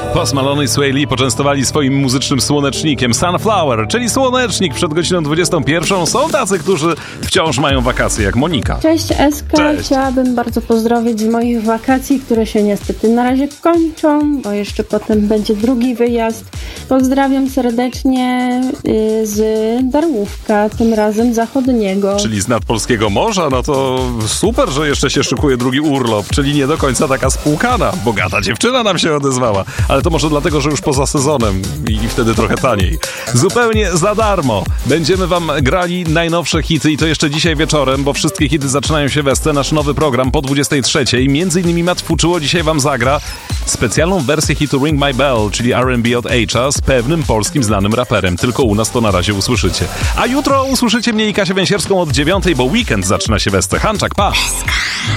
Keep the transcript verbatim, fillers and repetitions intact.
Post Malone i Sway Lee poczęstowali swoim muzycznym słonecznikiem Sunflower, czyli słonecznik przed godziną dwudziestą pierwszą. Są tacy, którzy wciąż mają wakacje, jak Monika. Cześć Eska, Cześć. Chciałabym bardzo pozdrowić z moich wakacji, które się niestety na razie kończą, bo jeszcze potem będzie drugi wyjazd. Pozdrawiam serdecznie y, z Darłówka, tym razem zachodniego. Czyli z nadpolskiego morza? No to super, że jeszcze się szykuje drugi urlop, czyli nie do końca taka spłukana. Bogata dziewczyna nam się odezwała, ale to może dlatego, że już poza sezonem i, i wtedy trochę taniej. Zupełnie za darmo będziemy wam grali najnowsze hity i to jeszcze dzisiaj wieczorem, bo wszystkie hity zaczynają się we scenie. Nasz nowy program po dwudziestej trzeciej. Między innymi Matt Fuczuło dzisiaj wam zagra specjalną wersję hitu Ring My Bell, czyli R and B od H'a z pewnym polskim znanym raperem. Tylko u nas to na razie usłyszycie. A jutro usłyszycie mnie i Kasię Węsierską od dziewiątej, bo weekend zaczyna się we Hanczak, pa!